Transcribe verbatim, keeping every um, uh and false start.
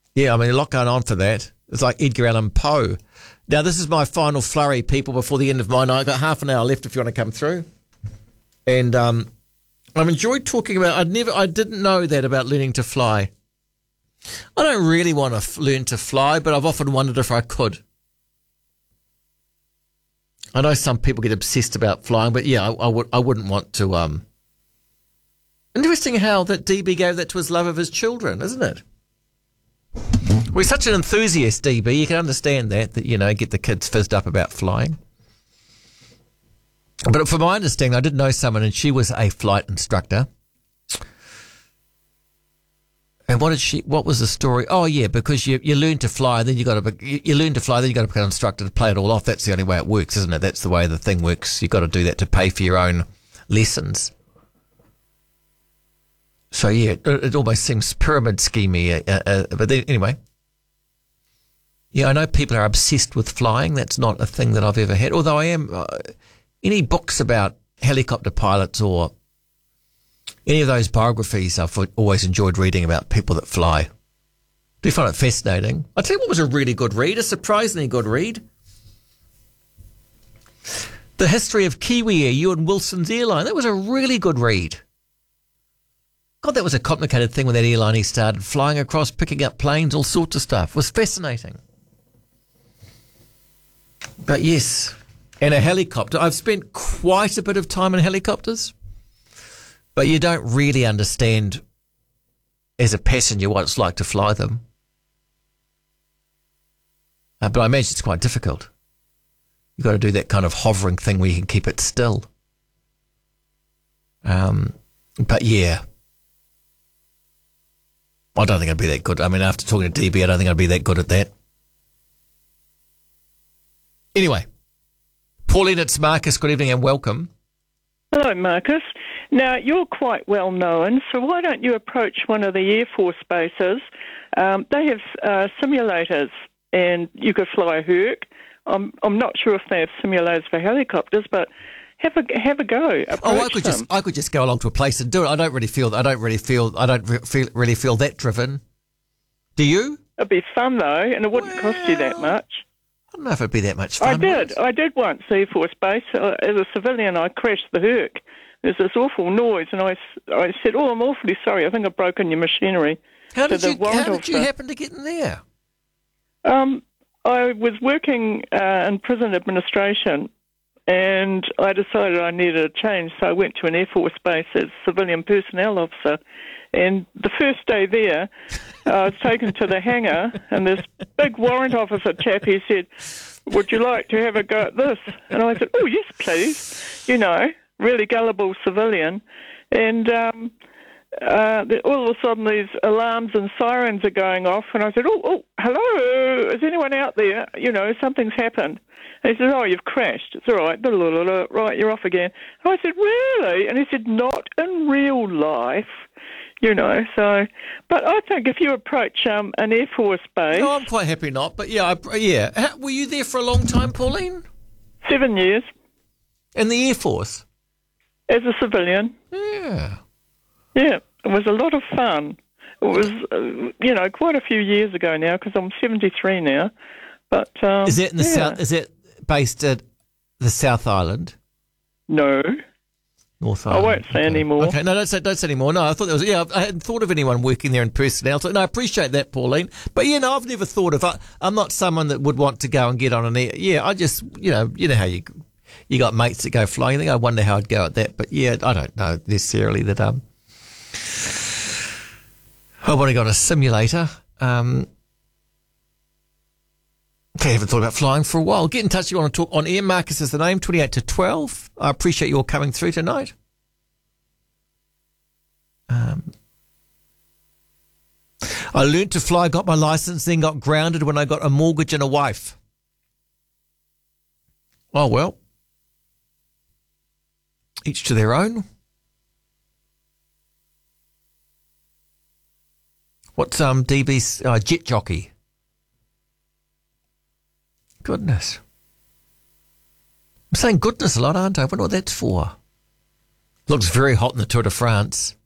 Yeah, I mean, a lot going on for that. It's like Edgar Allan Poe. Now, this is my final flurry, people, before the end of my night. I've got half an hour left if you want to come through. And um, I've enjoyed talking about, I'd never, I didn't know that about learning to fly. I don't really want to f- learn to fly, but I've often wondered if I could. I know some people get obsessed about flying, but yeah, I, I, would, I wouldn't want to. Um... Interesting how that D B gave that to his love of his children, isn't it? Well, he's such an enthusiast, D B. You can understand that, that, you know, get the kids fizzed up about flying. But from my understanding, I did know someone, and she was a flight instructor. And what did she? What was the story? Oh yeah, because you you learn to fly, then you got to you, you learn to fly, then you got to become an instructor to play it all off. That's the only way it works, isn't it? That's the way the thing works. You got to do that to pay for your own lessons. So yeah, it, it almost seems pyramid schemey. Uh, uh, but then, anyway, yeah, I know people are obsessed with flying. That's not a thing that I've ever had. Although I am, uh, any books about helicopter pilots or any of those biographies, I've always enjoyed reading about people that fly. Do you find it fascinating? I'll tell you what was a really good read, a surprisingly good read. The History of Kiwi Air, Ewan Wilson's airline. That was a really good read. God, that was a complicated thing with that airline he started, flying across, picking up planes, all sorts of stuff. It was fascinating. But yes, and a helicopter. I've spent quite a bit of time in helicopters. But you don't really understand as a passenger what it's like to fly them. Uh, but I imagine it's quite difficult. You've got to do that kind of hovering thing where you can keep it still. Um, but yeah, I don't think I'd be that good. I mean, after talking to D B, I don't think I'd be that good at that. Anyway, Pauline, it's Marcus. Good evening and welcome. Hello, Marcus. Now, you're quite well known, so why don't you approach one of the Air Force bases? Um, they have uh, simulators, and you could fly a Herc. I'm I'm not sure if they have simulators for helicopters, but have a have a go. Approach oh, I could them. just I could just go along to a place and do it. I don't really feel I don't really feel I don't re- feel really feel that driven. Do you? It'd be fun though, and it wouldn't well, cost you that much. I don't know if it'd be that much fun. I did. I did once, Air Force Base. Uh, as a civilian, I crashed the Herc. There's this awful noise, and I, I said, oh, I'm awfully sorry. I think I've broken your machinery. How did, so you, how did you happen to get in there? Um, I was working uh, in prison administration, and I decided I needed a change, so I went to an Air Force base as civilian personnel officer. And the first day there, I was taken to the hangar, and this big warrant officer chap, he said, would you like to have a go at this? And I said, oh, yes, please, you know. Really gullible civilian, and um, uh, all of a sudden these alarms and sirens are going off, and I said, oh, oh, hello, is anyone out there? You know, something's happened. And he said, oh, you've crashed. It's all right. Right, you're off again. And I said, really? And he said, not in real life, you know. So, but I think if you approach um, an Air Force base... No, I'm quite happy not, but yeah, I, yeah. How, were you there for a long time, Pauline? Seven years. In the Air Force? As a civilian. Yeah. Yeah, it was a lot of fun. It was, uh, you know, quite a few years ago now, because I'm seventy-three now. But um, Is it in the yeah. South? Is it based at the South Island? No. North Island. I won't say okay. any more. Okay, no, don't say, don't say any more. No, I thought there was, yeah, I hadn't thought of anyone working there in personnel. So, no, I appreciate that, Pauline. But, yeah, no, I've never thought of, I, I'm not someone that would want to go and get on an air. Yeah, I just, you know, you know how you... You got mates that go flying. I think I wonder how I'd go at that. But, yeah, I don't know necessarily that um, I want to go on a simulator. Um, okay, I haven't thought about flying for a while. Get in touch if you want to talk on air. Marcus is the name, twenty-eight to twelve. I appreciate you all coming through tonight. Um, I learned to fly, got my license, then got grounded when I got a mortgage and a wife. Oh, well. Each to their own. What's um D B's uh, jet jockey? Goodness. I'm saying goodness a lot, aren't I? I wonder what that's for. Looks very hot in the Tour de France.